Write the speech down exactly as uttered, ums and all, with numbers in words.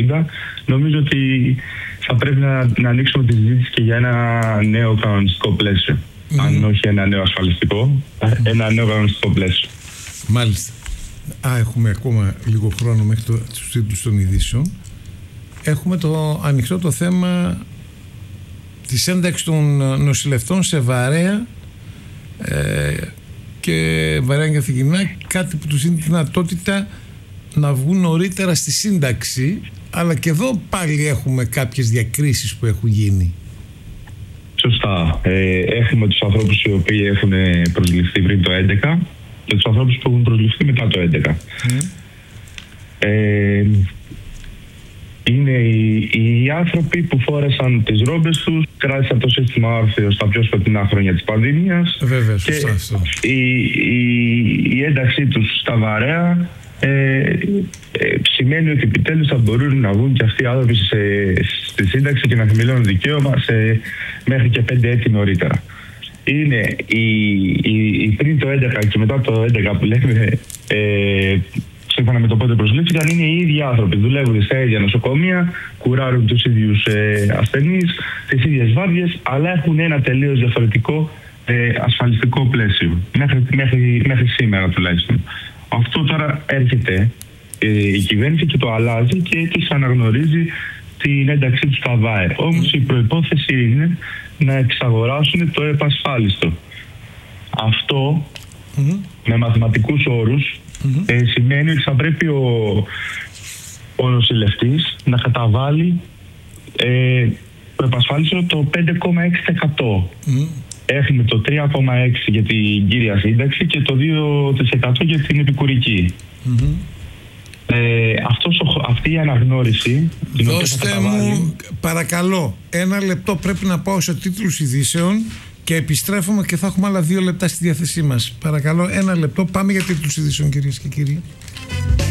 ογδόντα, νομίζω ότι θα πρέπει να, να ανοίξουμε τη συζήτηση και για ένα νέο κανονιστικό πλαίσιο. Mm. Αν όχι ένα νέο ασφαλιστικό, mm. ένα νέο κανονιστικό πλαίσιο. Μάλιστα. Α, έχουμε ακόμα λίγο χρόνο μέχρι το, τους τίτλους των ειδήσεων. Έχουμε το ανοιχτό το θέμα της ένταξης των νοσηλευτών σε βαρέα ε, και βαρέα καθηγητικά, κάτι που τους δίνει τη δυνατότητα να βγουν νωρίτερα στη σύνταξη, αλλά και εδώ πάλι έχουμε κάποιες διακρίσεις που έχουν γίνει. Σωστά. Ε, έχουμε τους ανθρώπους οι οποίοι έχουν προσληφθεί πριν το έντεκα και τους ανθρώπους που έχουν προσληφθεί μετά το έντεκα. Mm. Ε, είναι οι, οι άνθρωποι που φόρεσαν τις ρόμπες τους, κράτησαν το σύστημα όρθιο στα πιο σκοτεινά χρόνια της πανδημίας. Βέβαια, σωστά αυτό. Η, η, η ένταξή τους στα βαρέα ε, ε, σημαίνει ότι επιτέλους θα μπορούν να βγουν και αυτοί οι άνθρωποι σε, στη σύνταξη και να θεμελιώνουν δικαίωμα σε, μέχρι και πέντε έτη νωρίτερα. Είναι η, η, η πριν το έντεκα και μετά το έντεκα που λέμε, ε, σύμφωνα με το πότε προσλήφθηκαν, είναι οι ίδιοι άνθρωποι. Δουλεύουν στα ίδια νοσοκομεία, κουράρουν τους ίδιους ε, ασθενείς, τις ίδιες βάρδιες, αλλά έχουν ένα τελείως διαφορετικό ε, ασφαλιστικό πλαίσιο. Μέχρι, μέχρι, μέχρι σήμερα τουλάχιστον. Αυτό τώρα έρχεται ε, η κυβέρνηση και το αλλάζει και τους αναγνωρίζει την ένταξή τους στα ΒΑΕ. Όμως η προϋπόθεση είναι να εξαγοράσουν το επασφάλιστο. Αυτό mm-hmm. με μαθηματικούς όρους mm-hmm. ε, σημαίνει ότι θα πρέπει ο, ο νοσηλευτής να καταβάλει ε, το επασφάλιστο το πέντε κόμμα έξι τοις εκατό. Mm-hmm. Έχουμε το τρία κόμμα έξι τοις εκατό για την κύρια σύνταξη και το δύο τοις εκατό για την επικουρική. Mm-hmm. Ε, αυτός, αυτή η αναγνώριση... Δώστε μου παρακαλώ ένα λεπτό, πρέπει να πάω σε τίτλους ειδήσεων και επιστρέφουμε και θα έχουμε άλλα δύο λεπτά στη διάθεσή μας. Παρακαλώ ένα λεπτό, πάμε για τίτλους ειδήσεων κυρίες και κύριοι.